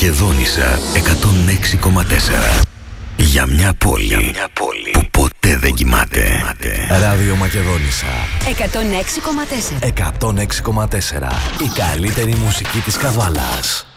Μακεδόνισσα 106,4. Για μια πόλη που ποτέ δεν κοιμάται. Ράδιο Μακεδόνισσα 106,4. 106,4. Η καλύτερη μουσική της Καβάλας.